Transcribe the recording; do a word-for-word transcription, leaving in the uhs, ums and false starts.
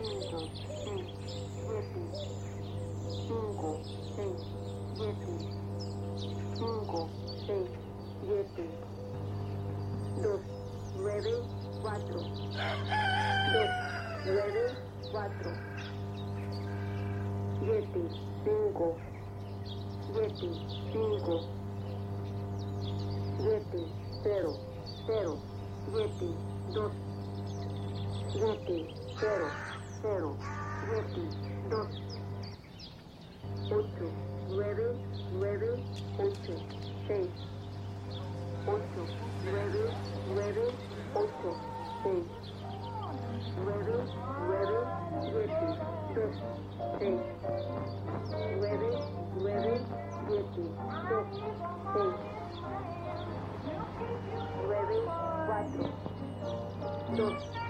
cinco, seis, siete, cinco, seis, siete, cinco, seis, siete, dos, nueve, cuatro, dos, nueve, cuatro, siete, cinco, siete, cinco, siete, cero, cero, siete, dos, siete, cero, cero, siete, dos, ocho, nueve, nueve, ocho, seis, ocho, nueve, nueve, ocho, seis, nueve, nueve, siete, dos, seis, nueve, nueve, siete, dos, seis, nueve, cuatro, dos,